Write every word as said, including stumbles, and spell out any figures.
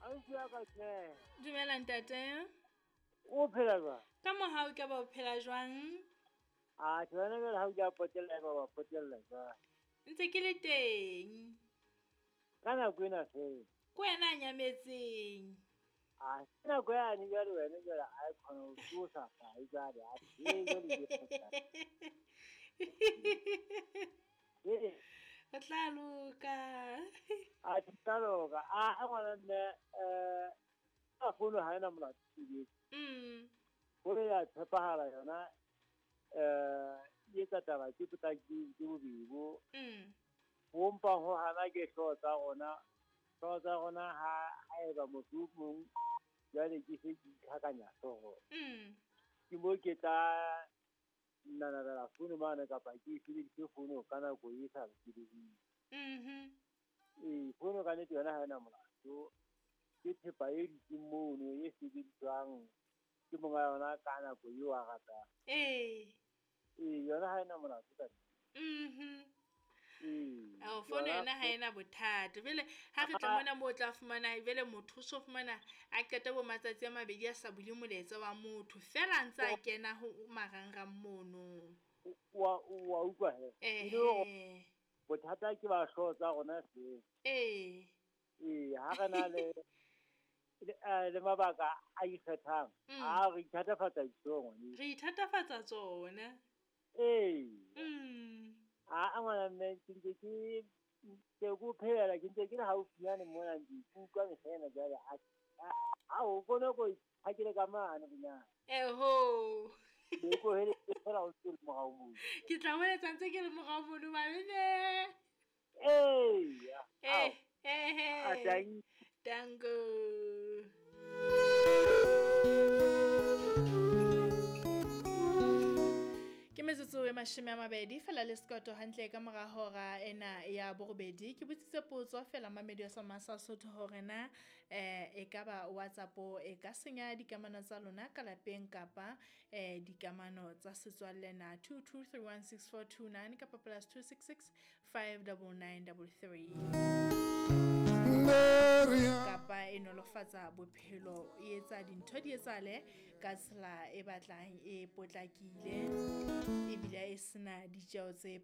ausi ya ka tle. Dumela ntate. O phela jwang? Ka mohau ka ba o phela jwang? A tsena le ha o ja potela ba ba potela jwang. Ntse ke le teng. Kana kwena se. Ko wena a nyametseng. A tsena go ya ni jalo wena jalo a khona o tsosa ka i jalo a se jalo ke potela. Eh. O tla loka. A tsalo ka a a ngwana ne eh a fono ha ena molato ke. Mm. Go ya tshepahala yona eh ye tsa taba ke tsa ke ke bobibo. Mm. Pompa ho hana ke hlotsa ona hlotsa ona ha haeba motho mong jale ke se di tlhakanya tsogo. Mm. Ke mo ke tla nana la fono mana ka pa ke se di fono kana go isa ke di. Mhm. Eh fono ka ne yona ha ena molato ke thepa e di mono e se di tswang ke monga yona kana go yo a gata. Eh. Eh yona ha ena molato ka. Mhm. Eh A o fono yona ha ena bothata. Vele ha re tla mona mo o tla fumana vele motho o so fumana a qeta bo matsatsi a mabedi a sa bule moletsa wa motho fela ntse a kena ho marangrang mono. wa wa utlwa he. Eh. Bothata ke ba hlotsa gona se. Eh. Eh ha kana le le mabaka a ikgethang a re thatafatsa ditshongo ni. Re thatafatsa tsona. Eh. Mm. A ngwana nne ke ke ke go phela ke ntse ke le haufinyane mona di utlwa mesena jale a a o bona go phakile ka mane bonyana. Eho. Be go hele fela o tsile mo gago mo. Ke tla mo letsa ntse ke le morao mono malene. Eh ya. Eh eh. A tang. Tango. Ke metsotso e mashome a mabedi fela le sekoto hantle ka mora hora ena ya borobedi ke botsitse potso fela mamedi sa masa Sotho hore na eh ekaba WhatsApp e ka senya dikamano tsa lona ka lapeng kapa eh dikamano tsa setswalle na two two three one six four two nine kapa plus two six six five nine nine three three kapa e nolofatsa bophelo e etsa dintho di etsale ka tsela e batlang e potlakile e bila e sena ditjeo tse